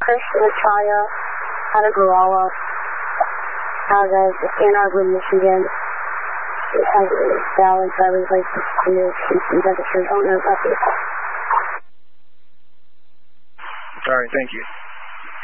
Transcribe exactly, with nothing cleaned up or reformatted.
Christian Achaya out of Guerrero, out of Ann Arbor, Michigan. It has a valid driver's license clear, and registered owner of it. All right, thank you.